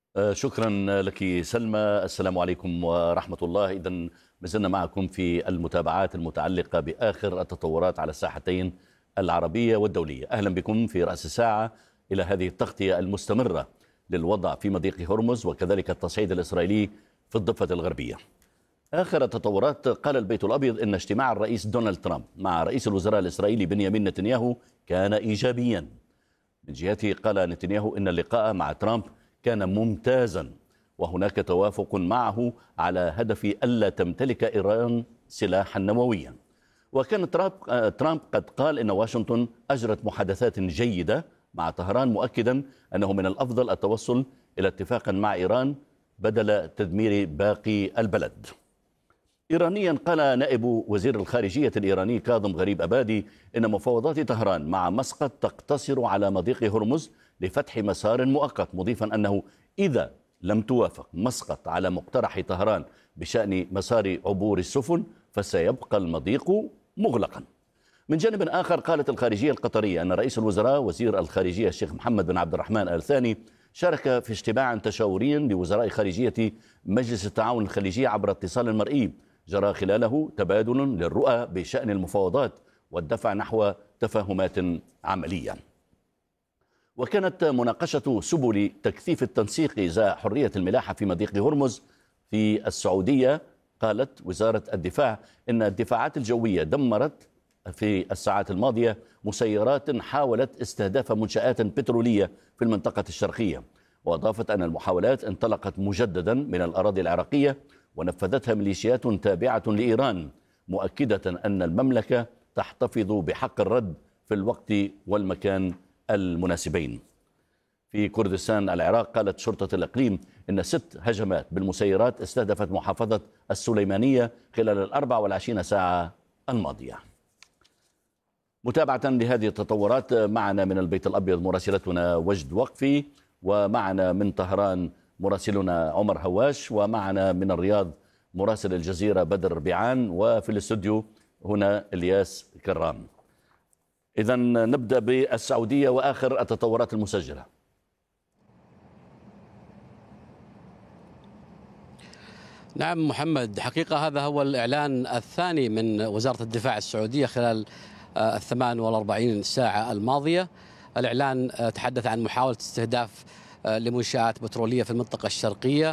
شكرا لك سلمى. السلام عليكم ورحمة الله. إذا ما زلنا معكم في المتابعات المتعلقة بآخر التطورات على الساحتين العربية والدولية. أهلا بكم في رأس الساعة إلى هذه التغطية المستمرة للوضع في مضيق هرمز وكذلك التصعيد الإسرائيلي في الضفة الغربية. آخر التطورات، قال البيت الأبيض إن اجتماع الرئيس دونالد ترامب مع رئيس الوزراء الإسرائيلي بنيامين نتنياهو كان إيجابيا. من جهته قال نتنياهو إن اللقاء مع ترامب كان ممتازا وهناك توافق معه على هدف ألا تمتلك إيران سلاحا نوويا. وكان ترامب قد قال إن واشنطن أجرت محادثات جيدة مع طهران، مؤكدا أنه من الأفضل التوصل إلى اتفاق مع إيران بدل تدمير باقي البلد. إيرانيا، قال نائب وزير الخارجية الإيراني كاظم غريب أبادي إن مفاوضات طهران مع مسقط تقتصر على مضيق هرمز لفتح مسار مؤقت، مضيفا أنه إذا لم توافق مسقط على مقترح طهران بشأن مسار عبور السفن فسيبقى المضيق مغلقا. من جانب آخر، قالت الخارجية القطرية أن رئيس الوزراء وزير الخارجية الشيخ محمد بن عبد الرحمن آل ثاني شارك في اجتماع تشاوري لوزراء خارجية مجلس التعاون الخليجي عبر اتصال مرئي جرى خلاله تبادل للرؤى بشأن المفاوضات والدفع نحو تفاهمات عملية. وكانت مناقشة سبل تكثيف التنسيق إزاء حرية الملاحة في مضيق هرمز في السعودية. قالت وزارة الدفاع إن الدفاعات الجوية دمرت في الساعات الماضية مسيرات حاولت استهداف منشآت بترولية في المنطقة الشرقية. وأضافت أن المحاولات انطلقت مجددا من الأراضي العراقية ونفذتها ميليشيات تابعة لإيران، مؤكدة أن المملكة تحتفظ بحق الرد في الوقت والمكان المناسبين. في كردستان العراق، قالت شرطة الإقليم إن 6 هجمات بالمسيرات استهدفت محافظة السليمانية خلال 24 ساعة الماضية. متابعة لهذه التطورات، معنا من البيت الأبيض مراسلتنا وجد وقفي، ومعنا من طهران مراسلنا عمر هواش، ومعنا من الرياض مراسل الجزيرة بدر بيعان، وفي الاستوديو هنا الياس كرام. إذا نبدأ بالسعودية وآخر التطورات المسجلة. نعم محمد، حقيقة هذا هو الإعلان الثاني من وزارة الدفاع السعودية خلال 48 ساعة الماضية. الإعلان تحدث عن محاولة استهداف لمنشآت بترولية في المنطقة الشرقية.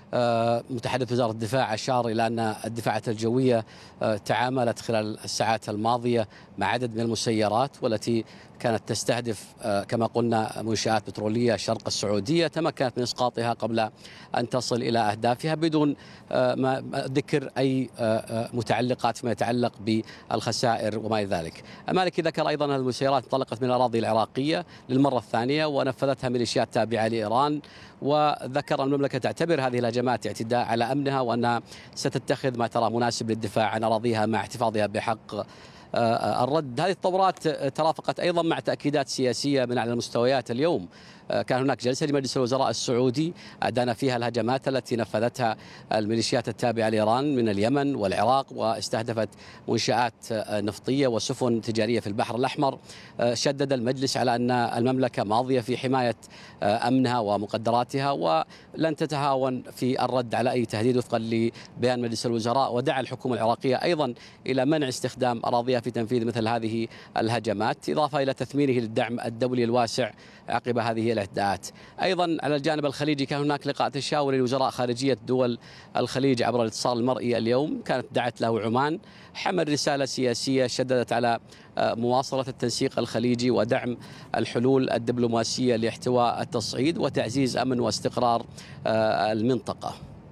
متحدث وزارة الدفاع أشار إلى أن الدفاعات الجوية تعاملت خلال الساعات الماضية مع عدد من المسيرات والتي كانت تستهدف كما قلنا منشآت بترولية شرق السعودية، تمكنت من إسقاطها قبل أن تصل إلى أهدافها بدون ما ذكر أي متعلقات فيما يتعلق بالخسائر وما إلى ذلك. المالكي ذكر أيضا أن المسيرات انطلقت من الأراضي العراقية للمرة الثانية ونفذتها ميليشيات تابعة لإيران، وذكر أن المملكة تعتبر هذه الهجمات اعتداء على أمنها وأنها ستتخذ ما ترى مناسب للدفاع عن أراضيها مع احتفاظها بحق الرد. هذه التطورات ترافقت أيضا مع تأكيدات سياسية من على المستويات. اليوم كان هناك جلسة لمجلس الوزراء السعودي أدان فيها الهجمات التي نفذتها الميليشيات التابعة لإيران من اليمن والعراق، واستهدفت منشآت نفطية وسفن تجارية في البحر الأحمر. شدد المجلس على أن المملكة ماضية في حماية أمنها ومقدراتها ولن تتهاون في الرد على أي تهديد وفقا لبيان مجلس الوزراء، ودعا الحكومة العراقية أيضا إلى منع استخدام أراضيها في تنفيذ مثل هذه الهجمات، إضافة إلى تثمينه للدعم الدولي الواسع عقب هذه الاعتداءات. أيضا على الجانب الخليجي كان هناك لقاء تشاوري لوزراء خارجية دول الخليج عبر الاتصال المرئي اليوم، كانت دعت له عمان، حمل رسالة سياسية شددت على مواصلة التنسيق الخليجي ودعم الحلول الدبلوماسية لاحتواء التصعيد وتعزيز أمن واستقرار المنطقة.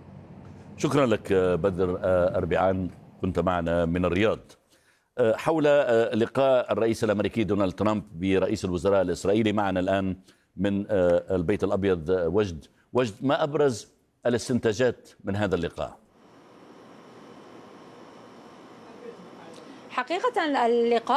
شكرا لك بدر أربعان، كنت معنا من الرياض. حول لقاء الرئيس الأمريكي دونالد ترامب برئيس الوزراء الإسرائيلي، معنا الآن من البيت الأبيض وجد. ما أبرز الاستنتاجات من هذا اللقاء؟ حقيقة اللقاء